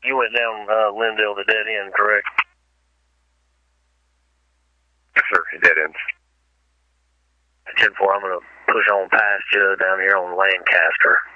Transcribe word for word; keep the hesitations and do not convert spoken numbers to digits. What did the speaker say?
you went down uh, Lindale to dead end, correct? Yes, sir. Dead ends. ten four, I'm going to push on past you down here on Lancaster.